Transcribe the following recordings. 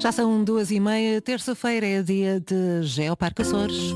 Já são 2h30, terça-feira é dia de Geoparque Açores.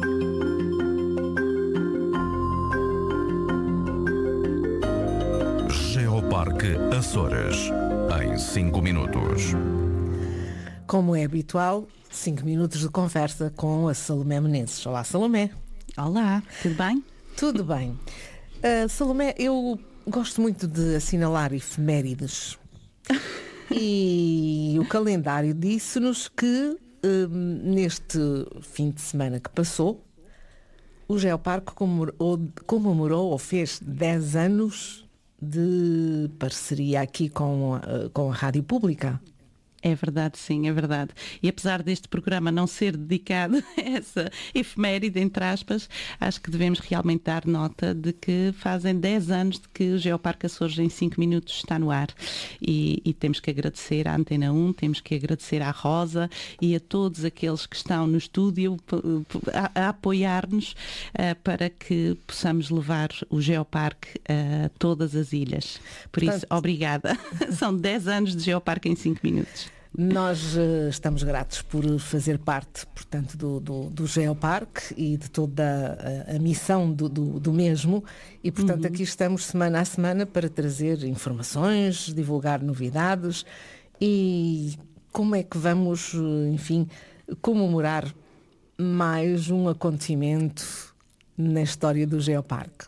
Geoparque Açores, em 5 minutos. Como é habitual, 5 minutos de conversa com a Salomé Menezes. Olá, Salomé. Olá, tudo bem? Tudo bem. Salomé, eu gosto muito de assinalar efemérides. E o calendário disse-nos que neste fim de semana que passou, o Geoparque comemorou ou fez 10 anos de parceria aqui com a Rádio Pública. É verdade, sim, é verdade. E apesar deste programa não ser dedicado a essa efeméride, entre aspas, acho que devemos realmente dar nota de que fazem 10 anos de que o Geoparque Açores em 5 minutos está no ar. E temos que agradecer à Antena 1, temos que agradecer à Rosa e a todos aqueles que estão no estúdio a apoiar-nos para que possamos levar o Geoparque a todas as ilhas. Por isso, obrigada. São 10 anos de Geoparque em 5 minutos. Nós estamos gratos por fazer parte, portanto, do Geoparque e de toda a missão do mesmo e, portanto, aqui estamos semana a semana para trazer informações, divulgar novidades e como é que vamos, enfim, comemorar mais um acontecimento na história do Geoparque.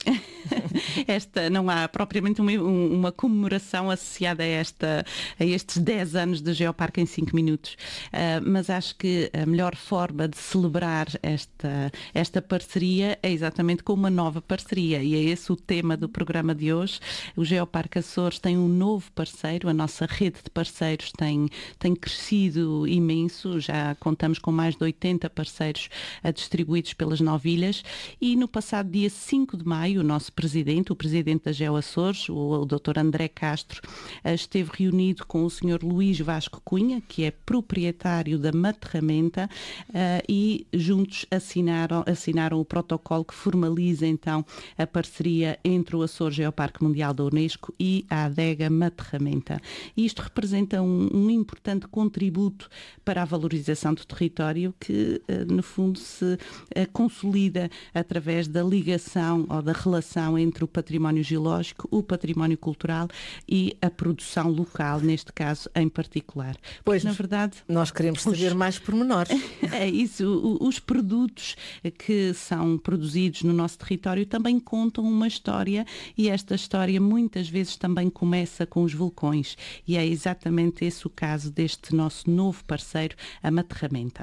Não há propriamente uma comemoração associada a estes 10 anos de Geoparque em 5 minutos, mas acho que a melhor forma de celebrar esta parceria é exatamente com uma nova parceria e é esse o tema do programa de hoje. O Geoparque Açores tem um novo parceiro, a nossa rede de parceiros tem crescido imenso, já contamos com mais de 80 parceiros distribuídos pelas 9 ilhas e no passado dia 5 de maio o nosso presidente, o presidente da Geo Açores, o Dr. André Castro, esteve reunido com o Sr. Luís Vasco Cunha, que é proprietário da Materramenta, e juntos assinaram o protocolo que formaliza então a parceria entre o Açores Geoparque Mundial da Unesco e a Adega Materramenta. E isto representa um importante contributo para a valorização do território que, no fundo, se consolida através da ligação ou da relação entre o património geológico, o património cultural e a produção local, neste caso em particular. Pois, na verdade, nós queremos saber mais pormenores. É isso, os produtos que são produzidos no nosso território também contam uma história e esta história muitas vezes também começa com os vulcões e é exatamente esse o caso deste nosso novo parceiro, a Materramenta.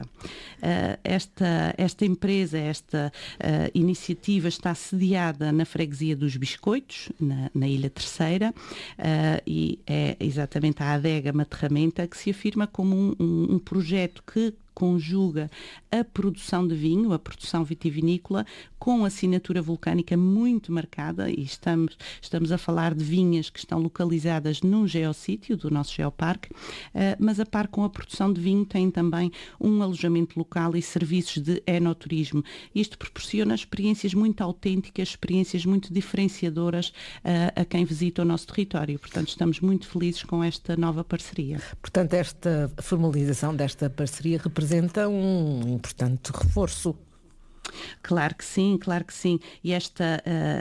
Esta empresa, esta iniciativa está sediada na freguesia dos Biscoitos, na Ilha Terceira, e é exatamente a Adega Materramenta que se afirma como um projeto que conjuga a produção de vinho, a produção vitivinícola, com assinatura vulcânica muito marcada e estamos a falar de vinhas que estão localizadas num geossítio do nosso geoparque, mas a par com a produção de vinho tem também um alojamento local e serviços de enoturismo. Isto proporciona experiências muito autênticas, experiências muito diferenciadoras a quem visita o nosso território. Portanto, estamos muito felizes com esta nova parceria. Portanto, esta formalização desta parceria representa um importante reforço. Claro que sim, claro que sim. E esta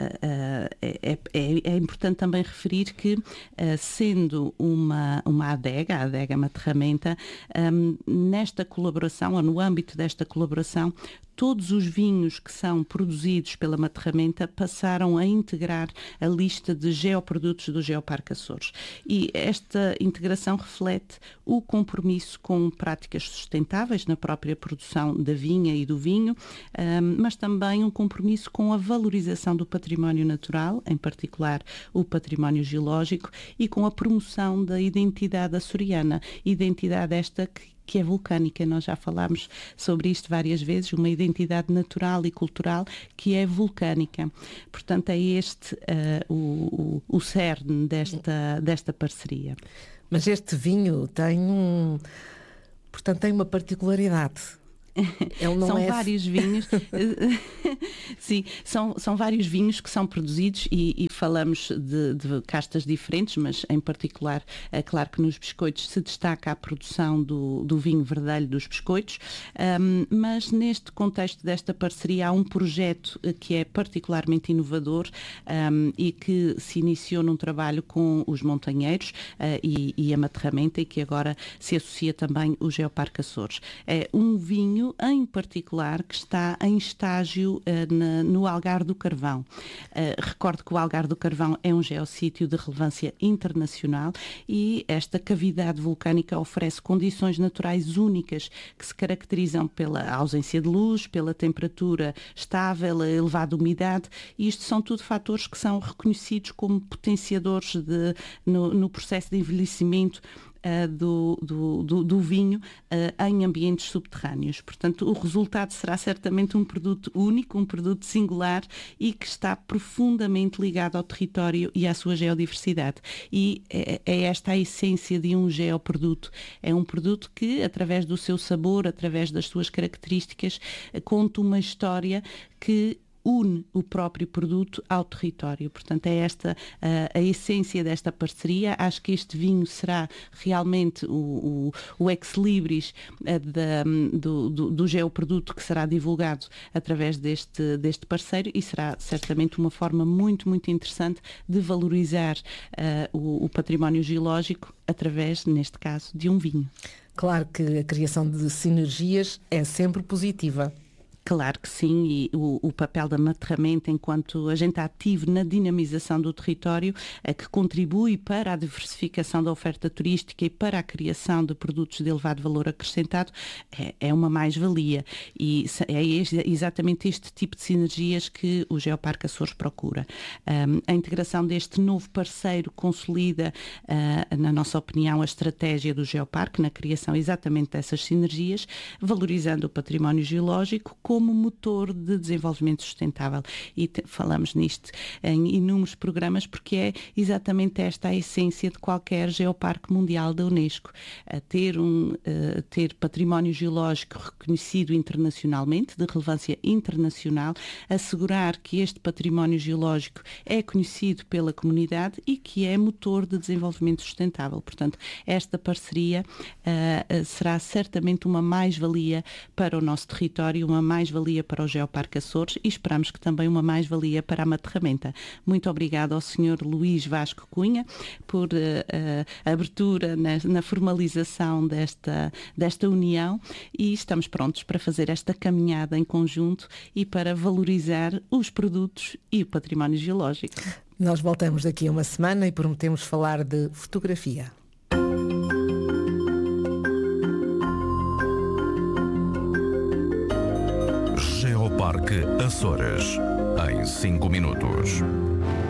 é importante também referir que, sendo uma adega, a Adega Materramenta, nesta colaboração, ou no âmbito desta colaboração, todos os vinhos que são produzidos pela Materramenta passaram a integrar a lista de geoprodutos do Geoparque Açores. E esta integração reflete o compromisso com práticas sustentáveis na própria produção da vinha e do vinho, mas também um compromisso com a valorização do património natural, em particular o património geológico, e com a promoção da identidade açoriana, identidade esta que é vulcânica. Nós já falámos sobre isto várias vezes, uma identidade natural e cultural que é vulcânica. Portanto, é este o cerne desta parceria. Mas este vinho tem uma particularidade. Ele não são é... vários vinhos. Sim, são vários vinhos que são produzidos e falamos de castas diferentes, mas em particular, é claro que nos biscoitos se destaca a produção do vinho verdelho dos biscoitos, mas neste contexto desta parceria há um projeto que é particularmente inovador e que se iniciou num trabalho com os montanheiros e a Materramenta e que agora se associa também o Geoparque Açores. É um vinho em particular que está em estágio no Algarve do Carvão. Recordo que o Algarve do Carvão é um geossítio de relevância internacional e esta cavidade vulcânica oferece condições naturais únicas que se caracterizam pela ausência de luz, pela temperatura estável, a elevada umidade, e isto são tudo fatores que são reconhecidos como potenciadores no processo de envelhecimento do vinho em ambientes subterrâneos. Portanto, o resultado será certamente um produto único, um produto singular e que está profundamente ligado ao território e à sua geodiversidade. E é esta a essência de um geoproduto. É um produto que, através do seu sabor, através das suas características, conta uma história que une o próprio produto ao território. Portanto, é esta a essência desta parceria. Acho que este vinho será realmente o ex-libris do geoproduto que será divulgado através deste parceiro e será certamente uma forma muito, muito interessante de valorizar o património geológico através, neste caso, de um vinho. Claro que a criação de sinergias é sempre positiva. Claro que sim, e o papel da Materramenta enquanto agente ativo na dinamização do território, que contribui para a diversificação da oferta turística e para a criação de produtos de elevado valor acrescentado, é uma mais-valia. E é exatamente este tipo de sinergias que o Geoparque Açores procura. A integração deste novo parceiro consolida, na nossa opinião, a estratégia do Geoparque na criação exatamente dessas sinergias, valorizando o património geológico como motor de desenvolvimento sustentável. E falamos nisto em inúmeros programas porque é exatamente esta a essência de qualquer geoparque mundial da Unesco. Ter património geológico reconhecido internacionalmente, de relevância internacional, assegurar que este património geológico é conhecido pela comunidade e que é motor de desenvolvimento sustentável. Portanto, esta parceria será certamente uma mais-valia para o nosso território, uma mais-valia para o Geoparque Açores e esperamos que também uma mais-valia para a Materramenta. Muito obrigada ao Sr. Luís Vasco Cunha por a abertura na formalização desta união e estamos prontos para fazer esta caminhada em conjunto e para valorizar os produtos e o património geológico. Nós voltamos daqui a uma semana e prometemos falar de fotografia. Geoparque Açores, em 5 minutos.